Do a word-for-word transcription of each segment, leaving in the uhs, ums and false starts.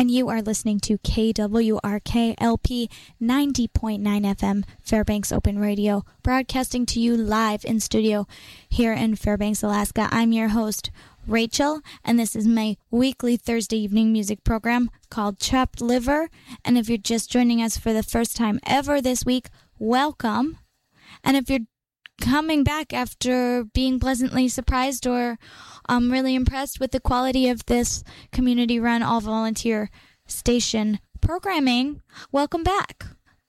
And you are listening to K W R K L P ninety point nine F M, Fairbanks Open Radio, broadcasting to you live in studio here in Fairbanks, Alaska. I'm your host, Rachel, and this is my weekly Thursday evening music program called Chopped Liver. And if you're just joining us for the first time ever this week, welcome. And if you're coming back after being pleasantly surprised or um, really impressed with the quality of this community-run all-volunteer station programming, welcome back.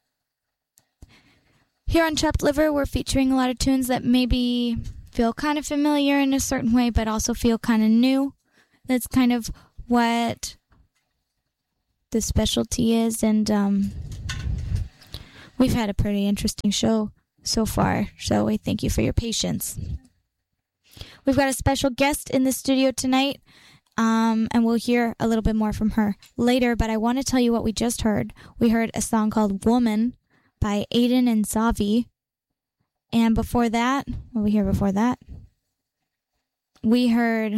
Here on Chopped Liver, we're featuring a lot of tunes that maybe feel kind of familiar in a certain way, but also feel kind of new. That's kind of what the specialty is, and um, we've had a pretty interesting show so far, so we thank you for your patience. We've got a special guest in the studio tonight, um, and we'll hear a little bit more from her later, but I want to tell you what we just heard. We heard a song called Woman by Aiden and Savi, and before that, what did we hear before that? We heard,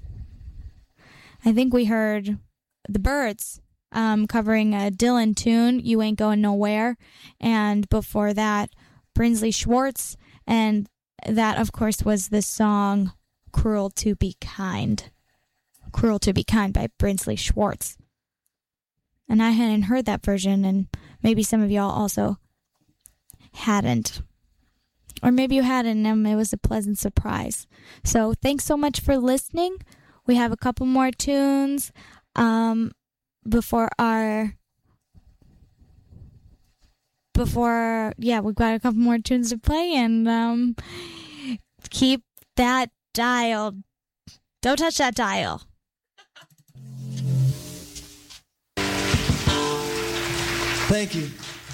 I think we heard The Byrds um, covering a Dylan tune, You Ain't Going Nowhere, and before that, Brinsley Schwartz, and that, of course, was the song Cruel to Be Kind. Cruel to Be Kind by Brinsley Schwartz. And I hadn't heard that version, and maybe some of y'all also hadn't. Or maybe you hadn't, and it was a pleasant surprise. So thanks so much for listening. We have a couple more tunes um, before our... Before, yeah, we've got a couple more tunes to play, and um, keep that dial. Don't touch that dial. Thank you.